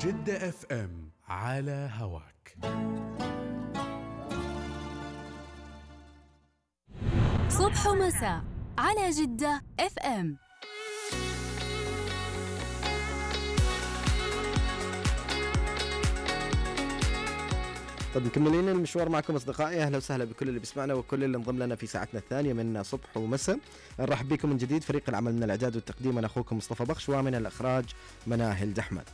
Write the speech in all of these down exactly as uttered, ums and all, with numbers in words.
جدة اف ام على هواك. صبح ومساء على جدة اف ام. طيب مكملين المشوار معكم أصدقائي، أهلا وسهلا بكل اللي بيسمعنا وكل اللي انضم لنا في ساعتنا الثانية من صبح ومساء. نرحب بكم من جديد. فريق العمل من الإعداد والتقديم أنا أخوكم مصطفى بخش، ومن الإخراج مناهل دحمد.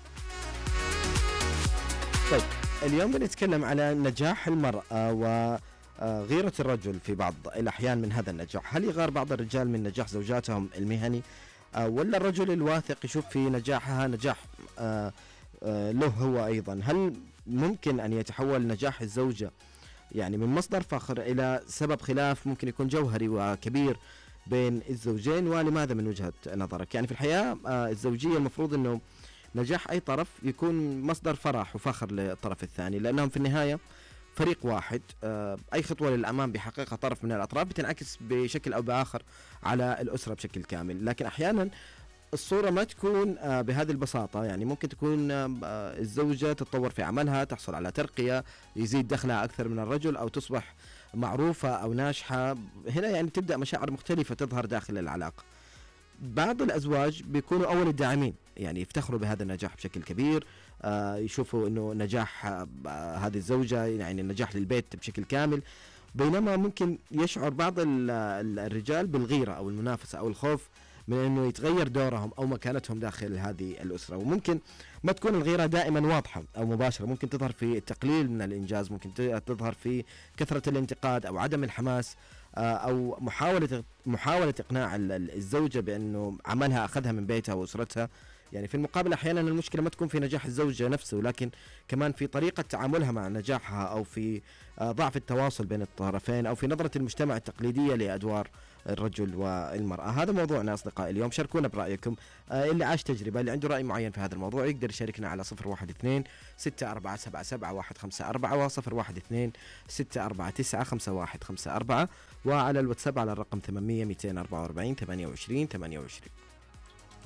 طيب اليوم بنتكلم على نجاح المرأة وغيرة الرجل في بعض الأحيان من هذا النجاح. هل يغار بعض الرجال من نجاح زوجاتهم المهني، ولا الرجل الواثق يشوف في نجاحها نجاح له هو أيضا؟ هل ممكن أن يتحول نجاح الزوجة يعني من مصدر فخر إلى سبب خلاف ممكن يكون جوهري وكبير بين الزوجين؟ ولماذا من وجهة نظرك؟ يعني في الحياة الزوجية المفروض أنه نجاح أي طرف يكون مصدر فرح وفخر للطرف الثاني، لأنهم في النهاية فريق واحد. أي خطوة للأمام بحقيقة طرف من الأطراف بتنعكس بشكل أو بآخر على الأسرة بشكل كامل. لكن أحيانا الصورة ما تكون بهذه البساطة، يعني ممكن تكون الزوجة تتطور في عملها، تحصل على ترقية، يزيد دخلها أكثر من الرجل، أو تصبح معروفة أو ناجحة. هنا يعني تبدأ مشاعر مختلفة تظهر داخل العلاقة. بعض الأزواج بيكونوا أول الداعمين، يعني يفتخروا بهذا النجاح بشكل كبير، آه يشوفوا أنه نجاح آه هذه الزوجة يعني النجاح للبيت بشكل كامل. بينما ممكن يشعر بعض الرجال بالغيرة أو المنافسة أو الخوف من أنه يتغير دورهم أو مكانتهم داخل هذه الأسرة. وممكن ما تكون الغيرة دائما واضحة أو مباشرة، ممكن تظهر في التقليل من الإنجاز، ممكن تظهر في كثرة الانتقاد أو عدم الحماس، أو محاولة محاولة إقناع الزوجة بأنه عملها أخذها من بيتها وأسرتها. يعني في المقابل أحيانا المشكلة ما تكون في نجاح الزوجة نفسه، لكن كمان في طريقة تعاملها مع نجاحها، أو في ضعف التواصل بين الطرفين، أو في نظرة المجتمع التقليدية لأدوار الرجل والمرأة. هذا موضوعنا أصدقائي اليوم. شاركونا برأيكم، اللي عاش تجربة، اللي عنده رأي معين في هذا الموضوع يقدر يشاركنا على صفر واحد اثنين ستة أربعة سبعة سبعة واحد خمسة أربعة وصفر واحد اثنين ستة أربعة تسعة خمسة واحد خمسة أربعة، وعلى الواتساب على الرقم ثمانمية مئتين وأربعة وأربعين ثمانية وعشرين ثمانية وعشرين.